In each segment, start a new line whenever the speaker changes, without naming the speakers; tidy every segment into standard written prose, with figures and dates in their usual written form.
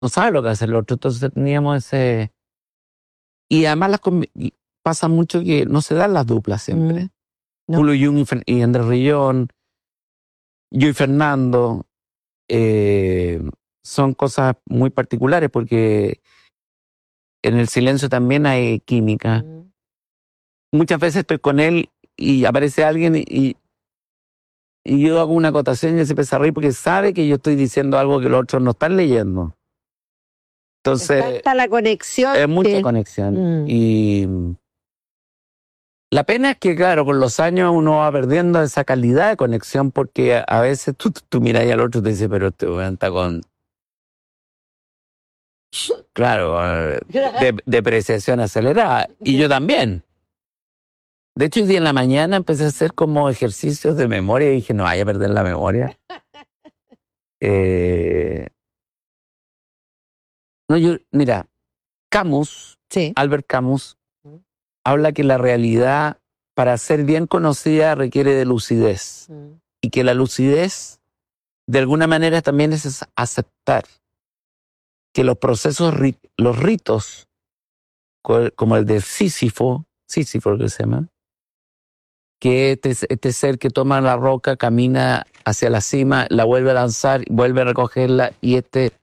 no sabe lo que hace el otro. Entonces teníamos ese... Y además y pasa mucho que no se dan las duplas siempre.
No.
Julio Jung y Andrés Rillón, yo y Fernando, son cosas muy particulares porque en el silencio también hay química. Muchas veces estoy con él y aparece alguien y yo hago una acotación y él se empieza a reír porque sabe que yo estoy diciendo algo que los otros no están leyendo. Entonces,
está la conexión.
es mucha conexión. Y la pena es que, claro, con los años uno va perdiendo esa calidad de conexión porque a veces tú miras al otro y te dices, pero este weón está con... Claro, depreciación acelerada. Y yo también. De hecho, hoy día en la mañana empecé a hacer como ejercicios de memoria y dije, no vaya a perder la memoria. Mira, Camus,
sí.
Albert Camus, habla que la realidad, para ser bien conocida, requiere de lucidez. Y que la lucidez, de alguna manera, también es aceptar que los procesos, los ritos, como el de Sísifo que se llama, que este ser que toma la roca, camina hacia la cima, la vuelve a lanzar, vuelve a recogerla, y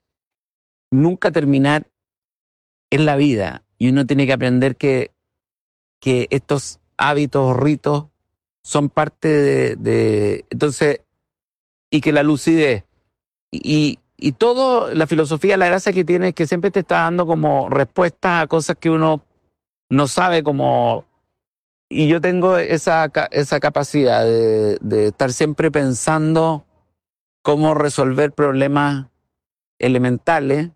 nunca terminar en la vida. Y uno tiene que aprender que estos hábitos, ritos, son parte de entonces, y que la lucidez y todo, la filosofía, la gracia que tiene es que siempre te está dando como respuestas a cosas que uno no sabe cómo. Y yo tengo esa capacidad de estar siempre pensando cómo resolver problemas elementales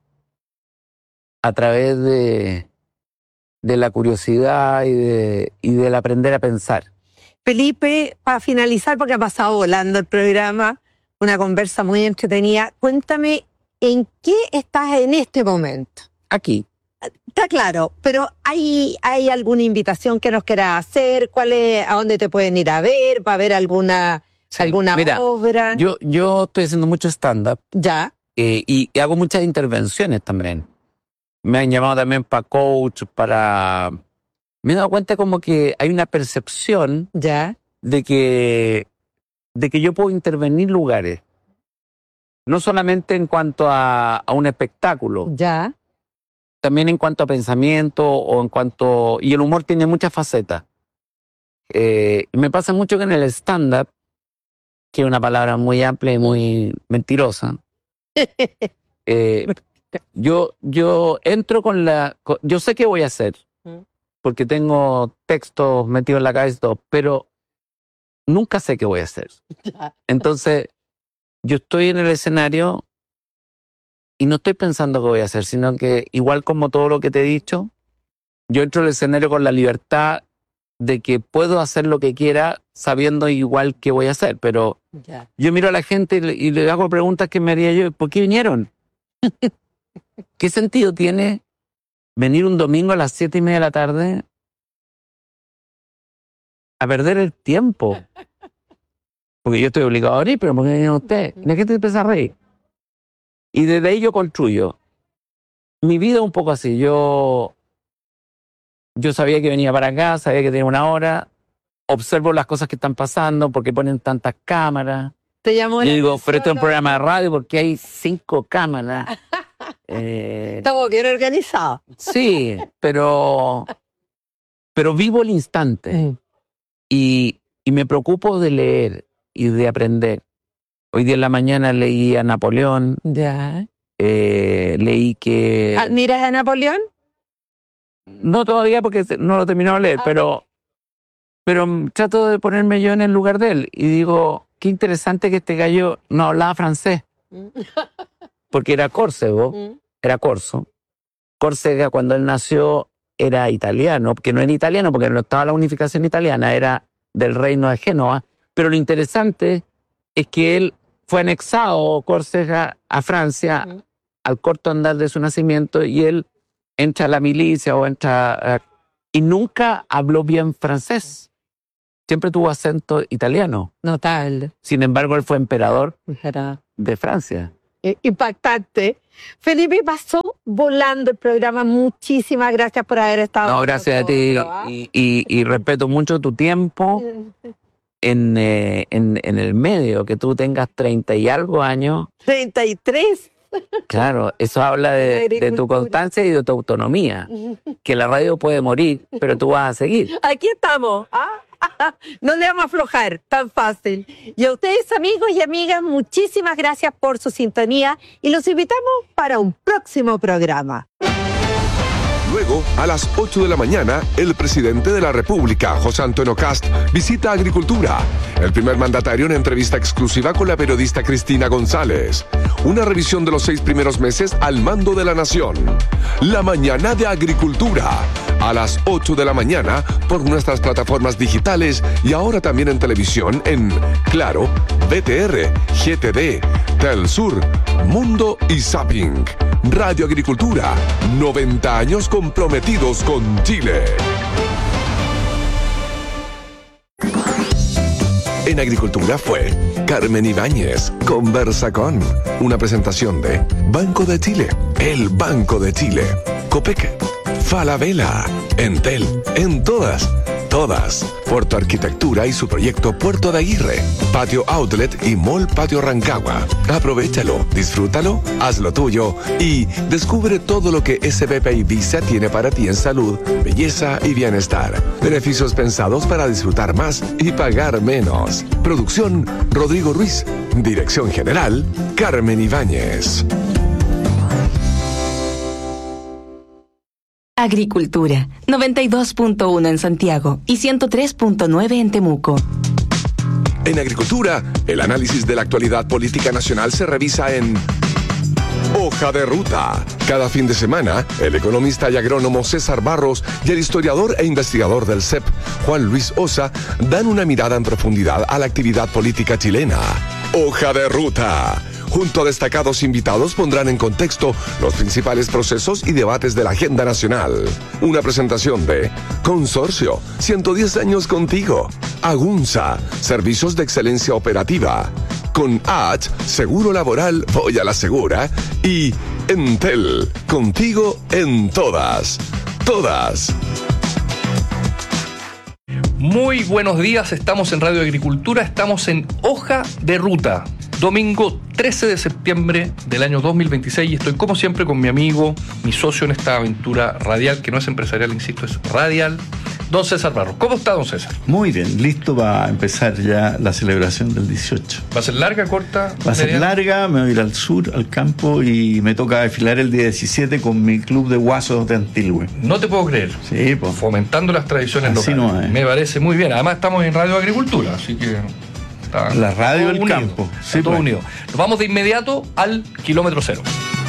a través de la curiosidad y del aprender a pensar.
Felipe, para finalizar, porque ha pasado volando el programa, una conversa muy entretenida, cuéntame, ¿en qué estás en este momento?
Aquí.
Está claro, pero ¿hay alguna invitación que nos quieras hacer? ¿A dónde te pueden ir a ver? ¿Va a haber alguna obra?
Yo estoy haciendo mucho stand-up.
Ya.
Y hago muchas intervenciones también. Me han llamado también para coach, Me he dado cuenta como que hay una percepción
ya
de que yo puedo intervenir lugares. No solamente en cuanto a un espectáculo.
Ya.
También en cuanto a pensamiento o en cuanto... Y el humor tiene muchas facetas. Me pasa mucho que en el stand-up, que es una palabra muy amplia y muy mentirosa, yo entro yo sé qué voy a hacer, porque tengo textos metidos en la cabeza y todo, pero nunca sé qué voy a hacer. Entonces, yo estoy en el escenario y no estoy pensando qué voy a hacer, sino que, igual como todo lo que te he dicho, yo entro al escenario con la libertad de que puedo hacer lo que quiera sabiendo igual qué voy a hacer, pero yo miro a la gente y le hago preguntas que me haría yo, ¿por qué vinieron? ¿Qué sentido tiene venir un domingo a las 7:30 de la tarde a perder el tiempo? Porque yo estoy obligado a venir, pero ¿por qué viene usted? Y la gente empieza a reír. Y desde ahí yo construyo. Mi vida es un poco así. Yo sabía que venía para acá, sabía que tenía una hora, observo las cosas que están pasando, porque ponen tantas cámaras.
Te llamó.
Yo digo, pero esto es un programa de radio porque hay 5 cámaras.
Estamos bien organizados.
Sí, pero vivo el instante. Y me preocupo de leer y de aprender. Hoy día en la mañana leí a Napoleón.
Ya.
Leí que...
¿Admiras a Napoleón?
No todavía porque no lo he terminado de leer, pero trato de ponerme yo en el lugar de él. Y digo, qué interesante que este gallo no hablaba francés. Porque era córsego, era corso. Córcega, cuando él nació, era italiano, que no era italiano porque no estaba la unificación italiana, era del reino de Génova. Pero lo interesante es que él fue anexado, Córcega, a Francia al corto andar de su nacimiento, y él entra a la milicia y nunca habló bien francés. Siempre tuvo acento italiano.
Notable.
Sin embargo, él fue emperador de Francia.
impactante. Felipe, pasó volando el programa. Muchísimas gracias por haber estado.
No, gracias a ti. Y respeto mucho tu tiempo en el medio, que tú tengas 30 y algo años.
33.
Claro, eso habla de tu constancia y de tu autonomía. Que la radio puede morir, pero tú vas a seguir.
Aquí estamos. No le vamos a aflojar, tan fácil. Y a ustedes, amigos y amigas, muchísimas gracias por su sintonía y los invitamos para un próximo programa.
Luego, a las 8 de la mañana, el presidente de la República, José Antonio Kast, visita Agricultura. El primer mandatario en entrevista exclusiva con la periodista Cristina González. Una revisión de los 6 primeros meses al mando de la nación. La mañana de Agricultura. A las 8 de la mañana por nuestras plataformas digitales y ahora también en televisión en Claro, BTR, GTD, Telsur, Mundo y Zapping. Radio Agricultura, 90 años comprometidos con Chile. En Agricultura fue Carmen Ibáñez, Conversa con. Una presentación de Banco de Chile, el Banco de Chile, Copec, Falabella, Entel, en todas. Puerto Arquitectura y su proyecto Puerto de Aguirre, Patio Outlet y Mall Patio Rancagua. Aprovechalo, disfrútalo, hazlo tuyo y descubre todo lo que SBP Visa tiene para ti en salud, belleza y bienestar. Beneficios pensados para disfrutar más y pagar menos. Producción Rodrigo Ruiz. Dirección General Carmen Ibáñez.
Agricultura, 92.1 en Santiago y 103.9 en Temuco.
En Agricultura, el análisis de la actualidad política nacional se revisa en Hoja de Ruta. Cada fin de semana, el economista y agrónomo César Barros y el historiador e investigador del CEP, Juan Luis Osa, dan una mirada en profundidad a la actividad política chilena. Hoja de Ruta. Junto a destacados invitados pondrán en contexto los principales procesos y debates de la agenda nacional. Una presentación de Consorcio, 110 años contigo. Agunza, servicios de excelencia operativa. Con H, seguro laboral, voy a la segura. Y Entel, contigo en todas.
Muy buenos días, estamos en Radio Agricultura, estamos en Hoja de Ruta. Domingo 13 de septiembre del año 2026 y estoy como siempre con mi amigo, mi socio en esta aventura radial, que no es empresarial, insisto, es radial, don César Barros. ¿Cómo está, don César?
Muy bien, listo para empezar ya la celebración del 18.
¿Va a ser larga, corta?
Va a ser larga, me voy a ir al sur, al campo, y me toca desfilar el día 17 con mi club de guasos de Antilhue.
No te puedo creer.
Sí, pues.
Fomentando las tradiciones
así
locales.
No es.
Me parece muy bien. Además estamos en Radio Agricultura, así que...
La radio del campo.
Sí, todo unido. Nos vamos de inmediato al kilómetro cero.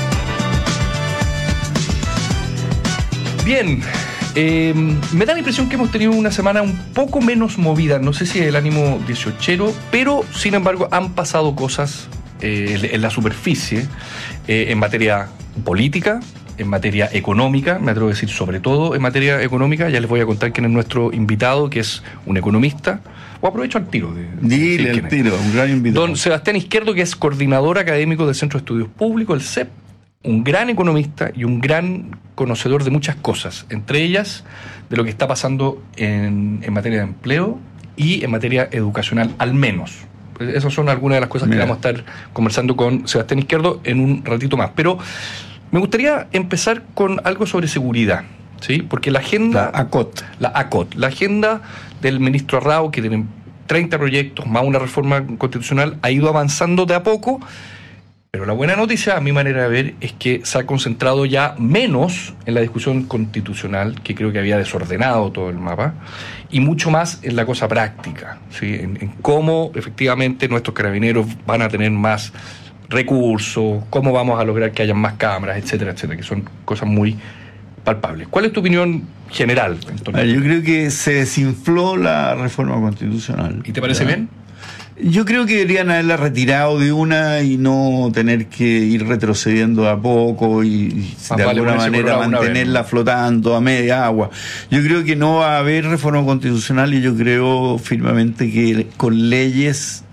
Bien, me da la impresión que hemos tenido una semana un poco menos movida. No sé si es el ánimo 18ero, pero sin embargo han pasado cosas en la superficie, en materia política, en materia económica, me atrevo a decir sobre todo en materia económica. Ya les voy a contar quién es nuestro invitado, que es un economista. O aprovecho al tiro.
Dile al tiro, un gran invitado.
Don Sebastián Izquierdo, que es coordinador académico del Centro de Estudios Públicos, el CEP, un gran economista y un gran conocedor de muchas cosas, entre ellas de lo que está pasando en materia de empleo y en materia educacional, al menos. Esas son algunas de las cosas que vamos a estar conversando con Sebastián Izquierdo en un ratito más. Pero me gustaría empezar con algo sobre seguridad, ¿sí? Porque la agenda... La ACOT. La agenda del ministro Arrao, que tiene 30 proyectos, más una reforma constitucional, ha ido avanzando de a poco, pero la buena noticia, a mi manera de ver, es que se ha concentrado ya menos en la discusión constitucional, que creo que había desordenado todo el mapa, y mucho más en la cosa práctica, ¿sí? En cómo efectivamente nuestros carabineros van a tener más recursos, cómo vamos a lograr que haya más cámaras, etcétera, etcétera, que son cosas muy palpables. ¿Cuál es tu opinión general?
Yo creo que se desinfló la reforma constitucional.
¿Y te parece bien?
Yo creo que deberían haberla retirado de una y no tener que ir retrocediendo a poco y de alguna manera mantenerla flotando a media agua. Yo creo que no va a haber reforma constitucional y yo creo firmemente que con leyes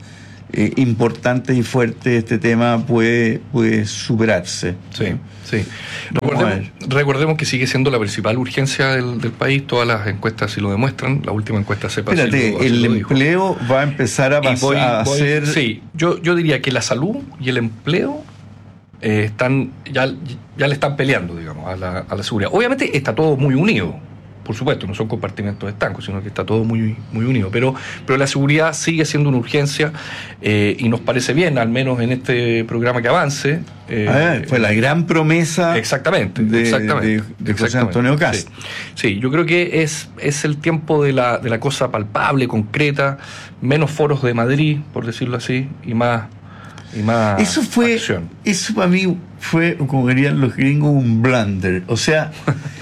importantes y fuertes, este tema puede superarse.
Sí. Recordemos que sigue siendo la principal urgencia del país. Todas las encuestas sí lo demuestran. La última encuesta CEPA
el empleo va a empezar a ser...
Sí, yo diría que la salud y el empleo ya le están peleando, digamos, a la seguridad. Obviamente está todo muy unido. Por supuesto, no son compartimentos estancos, sino que está todo muy, muy unido. Pero la seguridad sigue siendo una urgencia y nos parece bien, al menos en este programa, que avance.
Fue la gran promesa de José Antonio Kast.
Sí, yo creo que es el tiempo de la cosa palpable, concreta, menos foros de Madrid, por decirlo así, y más acción.
Eso para mí fue, como dirían los gringos, un blunder. O sea...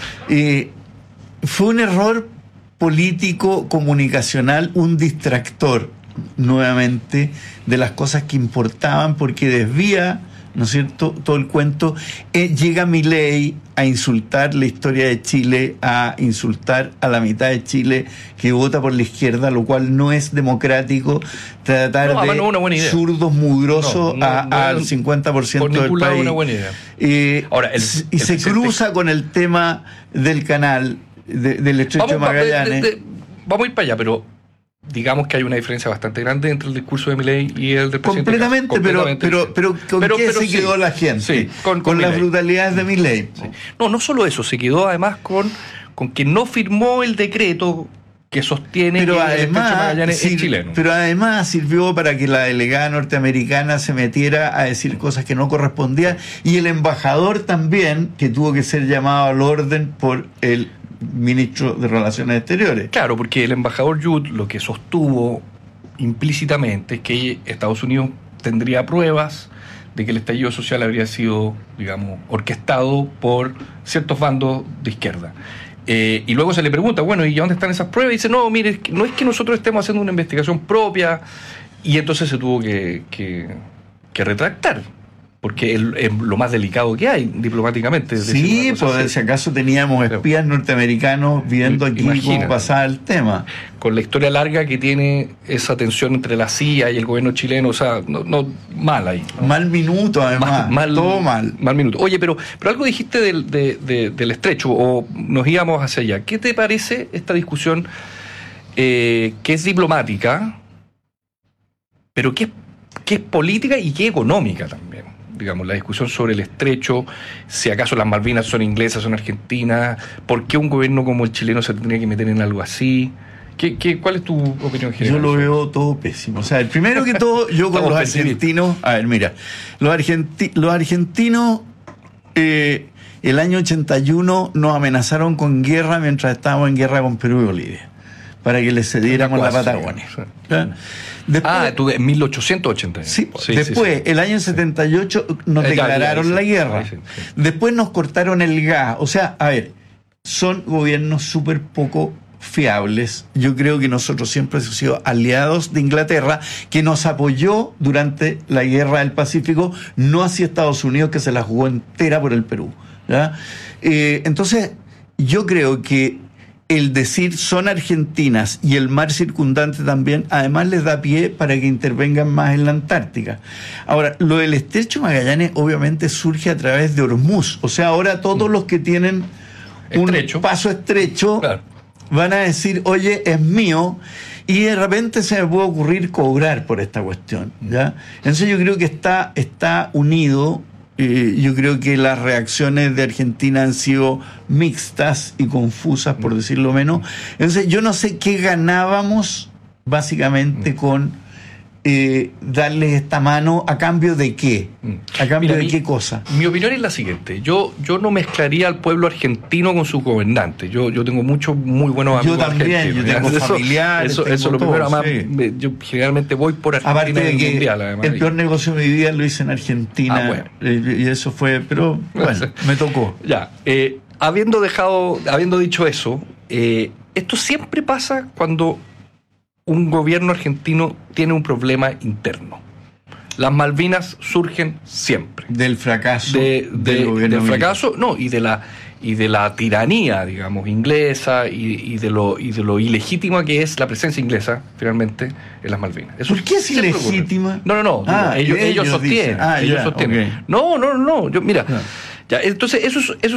fue un error político, comunicacional, un distractor, nuevamente, de las cosas que importaban, porque desvía, ¿no es cierto?, todo el cuento. Llega Milei a insultar la historia de Chile, a insultar a la mitad de Chile que vota por la izquierda, lo cual no es democrático. Tratar de zurdos mugrosos al 50% del país.
Una buena idea.
Ahora, se cruza con el tema del canal del Estrecho de Magallanes.
Vamos a ir para allá, pero digamos que hay una diferencia bastante grande entre el discurso de Milei y el del presidente.
Pero ¿con qué se quedó la gente?
Sí,
con las brutalidades de Milei.
Sí. No solo eso, se quedó además con que no firmó el decreto que sostiene que el Estrecho de Magallanes es chileno.
Pero además sirvió para que la delegada norteamericana se metiera a decir cosas que no correspondían, y el embajador también, que tuvo que ser llamado al orden por el ministro de Relaciones Exteriores.
Claro, porque el embajador Judd lo que sostuvo implícitamente es que Estados Unidos tendría pruebas de que el estallido social habría sido, digamos, orquestado por ciertos bandos de izquierda. Y luego se le pregunta, bueno, ¿y dónde están esas pruebas? Y dice, no, mire, no es que nosotros estemos haciendo una investigación propia, y entonces se tuvo que retractar. Porque es lo más delicado que hay diplomáticamente.
Sí, pues si acaso teníamos espías norteamericanos viendo aquí cómo pasaba el tema.
Con la historia larga que tiene esa tensión entre la CIA y el gobierno chileno, o sea, mal ahí. ¿No?
Mal minuto, además. Todo mal.
Mal minuto. Oye, pero algo dijiste del estrecho, o nos íbamos hacia allá. ¿Qué te parece esta discusión que es diplomática, pero que es política y que es económica también? Digamos, la discusión sobre el estrecho, si acaso las Malvinas son inglesas, son argentinas, ¿por qué un gobierno como el chileno se tendría que meter en algo así? ¿Cuál es tu opinión general?
Yo lo veo todo pésimo. O sea, primero que todo, yo con los argentinos... A ver, mira, los argentinos el año 81 nos amenazaron con guerra mientras estábamos en guerra con Perú y Bolivia, para que les cediéramos la Patagonia.
Después, tú en 1880.
Sí, después, el año 78 nos declararon la guerra. Después nos cortaron el gas. O sea, a ver, son gobiernos súper poco fiables. Yo creo que nosotros siempre hemos sido aliados de Inglaterra, que nos apoyó durante la guerra del Pacífico, no hacia Estados Unidos, que se la jugó entera por el Perú, ¿ya? Entonces, yo creo que el decir son argentinas y el mar circundante también, además les da pie para que intervengan más en la Antártica. Ahora, lo del Estrecho Magallanes obviamente surge a través de Hormuz. O sea, ahora todos los que tienen un paso estrecho, claro, van a decir, oye, es mío, y de repente se me puede ocurrir cobrar por esta cuestión, ¿ya? Entonces yo creo que está unido. Yo creo que las reacciones de Argentina han sido mixtas y confusas, por decirlo menos. Entonces, yo no sé qué ganábamos básicamente con darles esta mano, ¿a cambio de qué? ¿A cambio de qué cosa?
Mi opinión es la siguiente. Yo no mezclaría al pueblo argentino con sus gobernantes. Yo tengo muchos muy buenos amigos argentinos.
Yo también, yo tengo familiares.
Eso es lo primero. Además, yo generalmente voy por Argentina.
Aparte de que mundial, además, el peor negocio de mi vida lo hice en Argentina. Bueno. Y eso fue, pero bueno, me tocó.
Ya. Habiendo dicho eso, esto siempre pasa cuando un gobierno argentino tiene un problema interno. Las Malvinas surgen siempre.
Del fracaso
del fracaso, no, y de la tiranía, digamos, inglesa y de lo ilegítima que es la presencia inglesa, finalmente, en las Malvinas. Eso
¿por qué es ilegítima?
No. Ellos sostienen. Ellos sostienen.
Okay.
No. Mira, ya, entonces eso